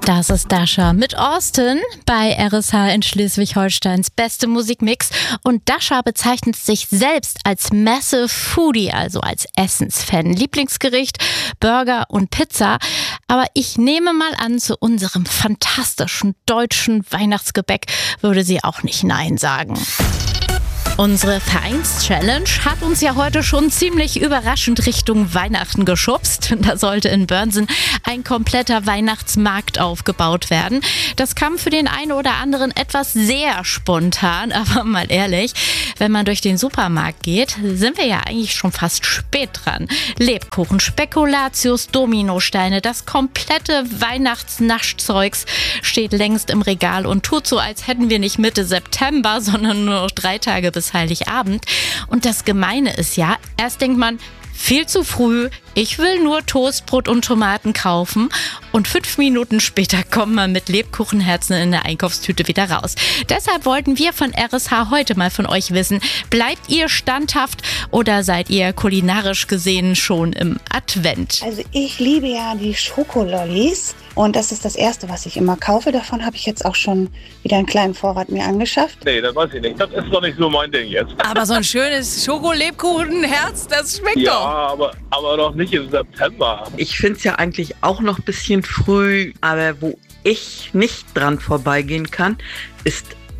Das ist Dasha mit Austin bei RSH in Schleswig-Holsteins beste Musikmix. Und Dasha bezeichnet sich selbst als Massive Foodie, also als Essensfan. Lieblingsgericht, Burger und Pizza. Aber ich nehme mal an, zu unserem fantastischen deutschen Weihnachtsgebäck würde sie auch nicht Nein sagen. Unsere Vereins-Challenge hat uns ja heute schon ziemlich überraschend Richtung Weihnachten geschubst. Da sollte in Börnsen ein kompletter Weihnachtsmarkt aufgebaut werden. Das kam für den einen oder anderen etwas sehr spontan, aber mal ehrlich, wenn man durch den Supermarkt geht, sind wir ja eigentlich schon fast spät dran. Lebkuchen, Spekulatius, Dominosteine, das komplette Weihnachtsnaschzeugs steht längst im Regal und tut so, als hätten wir nicht Mitte September, sondern nur noch 3 Tage bis Heiligabend. Und das Gemeine ist ja, erst denkt man, viel zu früh, ich will nur Toastbrot und Tomaten kaufen und 5 Minuten später kommt man mit Lebkuchenherzen in der Einkaufstüte wieder raus. Deshalb wollten wir von RSH heute mal von euch wissen, bleibt ihr standhaft oder seid ihr kulinarisch gesehen schon im Advent? Also ich liebe ja die Schokolollis und das ist das Erste, was ich immer kaufe. Davon habe ich jetzt auch schon wieder einen kleinen Vorrat mir angeschafft. Nee, das weiß ich nicht. Das ist doch nicht so mein Ding jetzt. Aber so ein schönes Schokolebkuchenherz, das schmeckt doch. Ja, aber doch nicht im September. Ich finde es ja eigentlich auch noch ein bisschen früh, aber wo ich nicht dran vorbeigehen kann, ist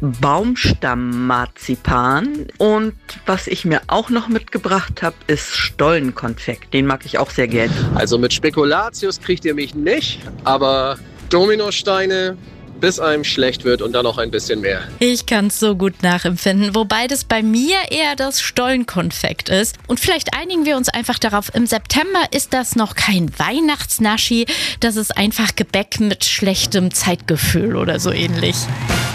Baumstammmarzipan. Und was ich mir auch noch mitgebracht habe, ist Stollenkonfekt. Den mag ich auch sehr gerne. Also mit Spekulatius kriegt ihr mich nicht, aber Dominosteine, bis einem schlecht wird und dann noch ein bisschen mehr. Ich kann es so gut nachempfinden, wobei das bei mir eher das Stollenkonfekt ist. Und vielleicht einigen wir uns einfach darauf, im September ist das noch kein Weihnachtsnaschi, das ist einfach Gebäck mit schlechtem Zeitgefühl oder so ähnlich.